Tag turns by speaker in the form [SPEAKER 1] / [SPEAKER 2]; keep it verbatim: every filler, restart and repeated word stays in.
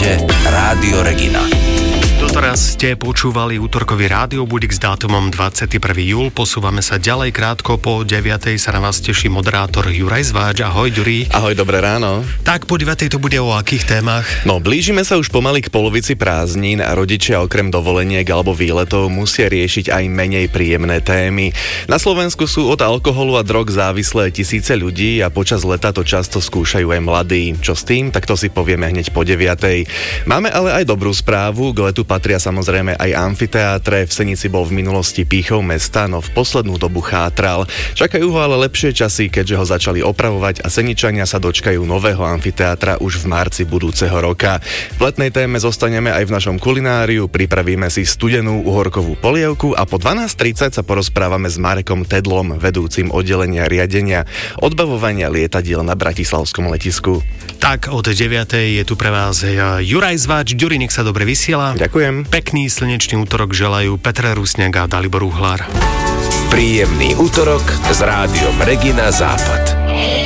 [SPEAKER 1] Počúvate Rádio Regina.
[SPEAKER 2] Doteraz ste počúvali útorkový rádiobudík s dátumom dvadsiateho prvého júla. Posúvame sa ďalej, krátko po deviatej sa na vás teší moderátor Juraj Zváč. Ahoj, Ďuri.
[SPEAKER 3] Ahoj, dobré ráno.
[SPEAKER 2] Tak po deviatej to bude o akých témach?
[SPEAKER 3] No, blížime sa už pomaly k polovici prázdnin a rodičia okrem dovoleniek alebo výletov musia riešiť aj menej príjemné témy. Na Slovensku sú od alkoholu a drog závislé tisíce ľudí a počas leta to často skúšajú aj mladí. Čo s tým? Tak to si povieme hneď po deviatej. Máme ale aj dobrú správu. K letu patria samozrejme aj amfiteátre. V Senici bol v minulosti pýchou mesta, no v poslednú dobu chátral. Čakajú ho ale lepšie časy, keďže ho začali opravovať a Seničania sa dočkajú nového amfiteátra už v marci budúceho roka. V letnej téme zostaneme aj v našom kulináriu, pripravíme si studenú uhorkovú polievku a po dvanásť tridsať sa porozprávame s Marekom Tedlom, vedúcim oddelenia riadenia odbavovania lietadiel na bratislavskom letisku.
[SPEAKER 2] Tak od deviatej je tu pre vás Juraj Zváč. Ďuri, nech sa dobre vysiela.
[SPEAKER 3] Ďakujem.
[SPEAKER 2] Pekný slnečný útorok želajú Petra Rusňák a Dalibor Uhlár.
[SPEAKER 1] Príjemný útorok s Rádiom Regina Západ.